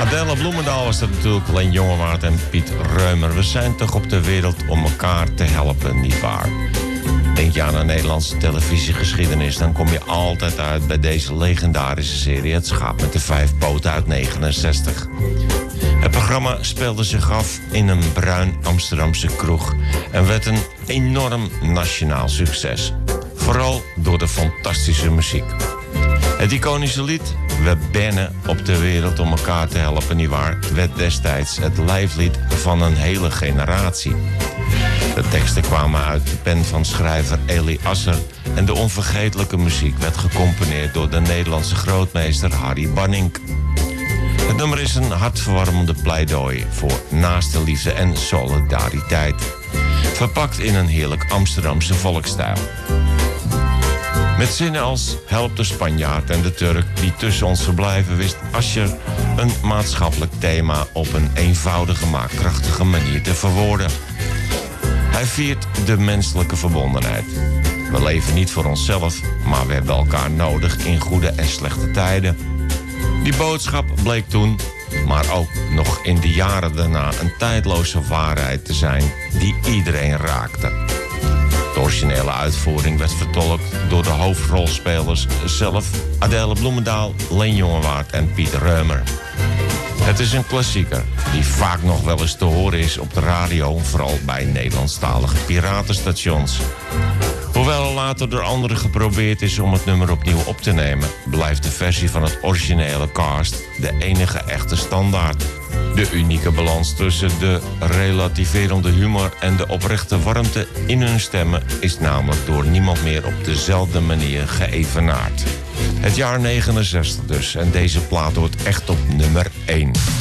Adele Bloemendaal was dat natuurlijk, Leen Jongewaard en Piet Reumer. We zijn toch op de wereld om elkaar te helpen, nietwaar? Denk je aan een Nederlandse televisiegeschiedenis, dan kom je altijd uit bij deze legendarische serie Het Schaap met de 5 poten uit 69. Het programma speelde zich af in een bruin Amsterdamse kroeg en werd een enorm nationaal succes. Vooral door de fantastische muziek. Het iconische lied We bennen op de wereld om elkaar te helpen, nietwaar, werd destijds het lijflied van een hele generatie. De teksten kwamen uit de pen van schrijver Eli Asser en de onvergetelijke muziek werd gecomponeerd door de Nederlandse grootmeester Harry Bannink. Het nummer is een hartverwarmende pleidooi voor naaste liefde en solidariteit, verpakt in een heerlijk Amsterdamse volksstijl. Met zinnen als help de Spanjaard en de Turk die tussen ons verblijven, wist Ascher een maatschappelijk thema op een eenvoudige maar krachtige manier te verwoorden. Hij viert de menselijke verbondenheid. We leven niet voor onszelf, maar we hebben elkaar nodig in goede en slechte tijden. Die boodschap bleek toen, maar ook nog in de jaren daarna, een tijdloze waarheid te zijn die iedereen raakte. De originele uitvoering werd vertolkt door de hoofdrolspelers zelf, Adele Bloemendaal, Leen Jongewaard en Piet Reumer. Het is een klassieker die vaak nog wel eens te horen is op de radio, vooral bij Nederlandstalige piratenstations. Hoewel er later door anderen geprobeerd is om het nummer opnieuw op te nemen, blijft de versie van het originele cast de enige echte standaard. De unieke balans tussen de relativerende humor en de oprechte warmte in hun stemmen is namelijk door niemand meer op dezelfde manier geëvenaard. Het jaar 69 dus, en deze plaat wordt echt op nummer 1.